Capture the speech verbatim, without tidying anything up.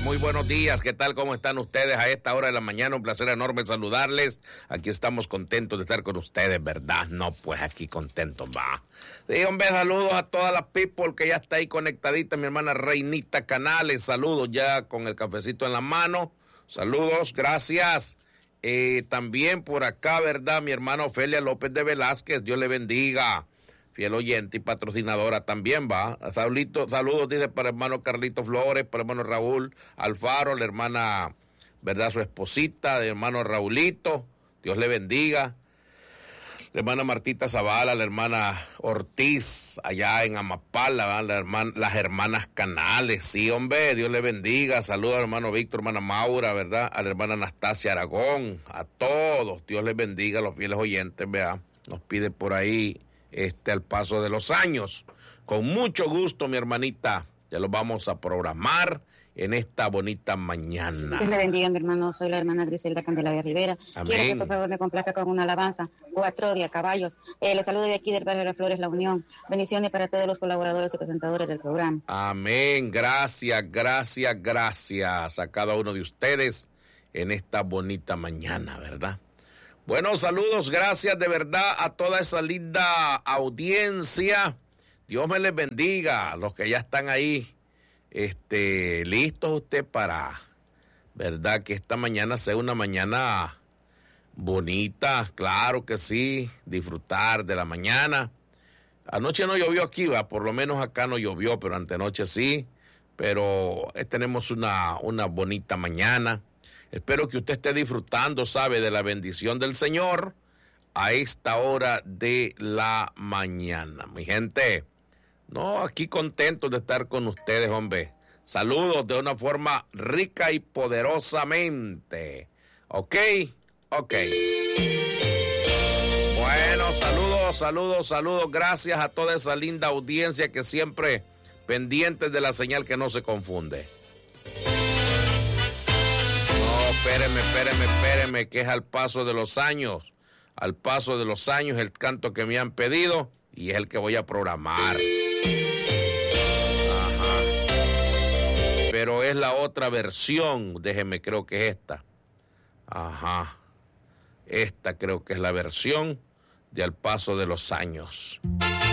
Muy buenos días, ¿qué tal? ¿Cómo están ustedes a esta hora de la mañana? Un placer enorme saludarles. Aquí estamos contentos de estar con ustedes, ¿verdad? No, pues aquí contentos, va. Sí, hombre, saludos a todas las people que ya está ahí conectadita. Mi hermana Reinita Canales, saludos ya con el cafecito en la mano. Saludos, gracias. Eh, también por acá, ¿verdad? Mi hermana Ofelia López de Velázquez, Dios le bendiga. Fiel oyente y patrocinadora también va. Saludos, saludos, dice, para el hermano Carlito Flores, para el hermano Raúl Alfaro, la hermana, ¿verdad? Su esposita, el hermano Raulito, Dios le bendiga. La hermana Martita Zavala, la hermana Ortiz, allá en Amapala, la hermana, las hermanas Canales, sí, hombre, Dios le bendiga. Saludos al hermano Víctor, hermana Maura, ¿verdad? A la hermana Anastasia Aragón, a todos, Dios les bendiga, a los fieles oyentes, vea. Nos pide por ahí. Este, al paso de los años. Con mucho gusto, mi hermanita, ya lo vamos a programar en esta bonita mañana. Dios le bendiga, mi hermano. Soy la hermana Griselda Candelaria Rivera. Amén. Quiero que por favor me complazca con una alabanza. Cuatro días, caballos. Eh, les saludo de aquí del barrio de Flores, La Unión. Bendiciones para todos los colaboradores y presentadores del programa. Amén. Gracias, gracias, gracias a cada uno de ustedes en esta bonita mañana, ¿verdad? Bueno, saludos, gracias de verdad a toda esa linda audiencia. Dios me les bendiga, los que ya están ahí, este, listos usted para, verdad, que esta mañana sea una mañana bonita, claro que sí, disfrutar de la mañana. Anoche no llovió aquí, va, por lo menos acá no llovió, pero antenoche sí, pero eh, tenemos una, una bonita mañana. Espero que usted esté disfrutando, sabe, de la bendición del Señor a esta hora de la mañana. Mi gente, no, aquí contentos de estar con ustedes, hombre. Saludos de una forma rica y poderosamente. ¿Ok? Ok. Bueno, saludos, saludos, saludos. Gracias a toda esa linda audiencia que siempre pendientes de la señal que no se confunde. Espéreme, espéreme, espéreme, que es al paso de los años, al paso de los años el canto que me han pedido y es el que voy a programar. Ajá. Pero es la otra versión, déjeme, creo que es esta. Ajá. Esta creo que es la versión de Al paso de los años.